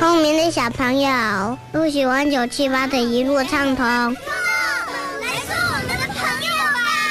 聪明的小朋友，不喜欢978的一路畅通。